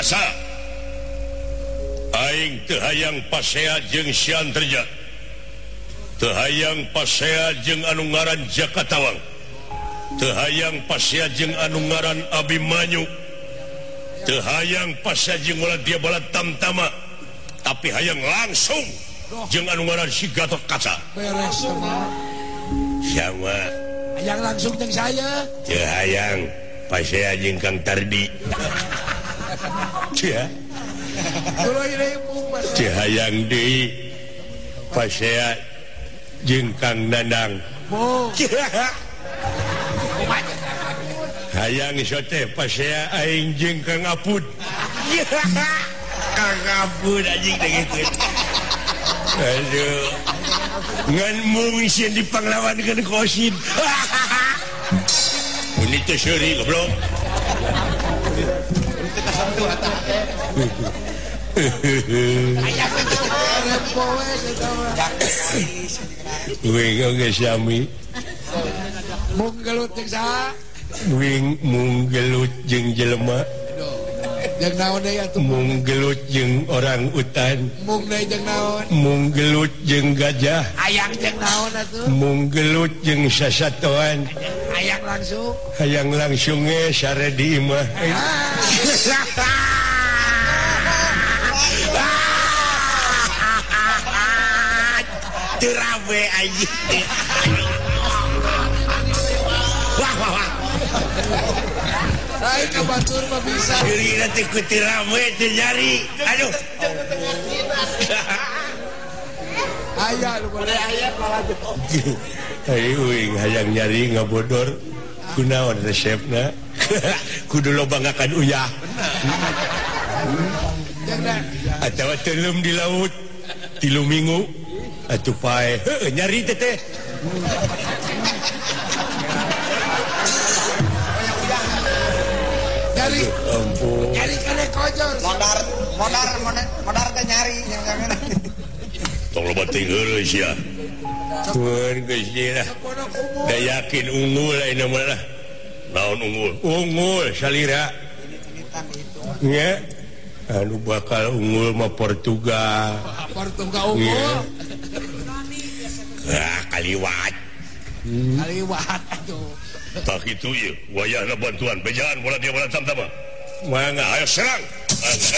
kasa aing teu hayang pasea jeung Siantarja, teu hayang pasea jeung anu ngaran Jakatawang, teu hayang pasea jeung anu ngaran Abimanyu, teu hayang pasea jeung ulah dia bala tamtama, tapi hayang langsung jeung anu ngaran si Gatot Kaca. Beres semua. Sama Hayang langsung jeung saya. teu hayang pasea jeung Kang Tardi. Cia teu hayang deui pasea jeung Kang Nandang. Hayang iso teh pasea aing jeung Kang Apud. Kang Apud anjing teh gitu. Aduh. Ngan mung sieun dipanglawankeun Kosin. Ini teh seuri goblok. Wing geus sami. Mung gelut jeung saha? Wing mung gelut jeung jelema. Jeung naon deui atuh? Mung gelut jeung orang utan. Mung deui jeung naon? Mung gelut jeung gajah. Hayang jeung naon atuh? Mung gelut jeung sasatoan. Hayang langsung. Hayang langsung ge sare di imah. Terawe anjing. Wah. Lain kabatur mah bisa. Diri nanti ku terawe teu nyari. Aduh. Aya lu boleh aya kalajeng. Hei uing hayang nyari ngabodor. Kunaon resepna? Kudu lobangakan uyah. Atawa telum di laut 3 minggu atuh pae nyari teh. Nyari. Ampun. Nyari kene kojor. Modar teh nyari yang Tong loba tinggal sia. Mun geus ieu lah. Da yakin unggul ayeuna mah lah. Naon unggul? Unggul salira. Nya. Anu bakal unggul mah Portugal. Portugal unggul. Kaliwat. Kaliwat atuh. Tak itu ya. Wayahna bantuan. Bejaan bola dia bola tam-tama. Mangga ayo serang.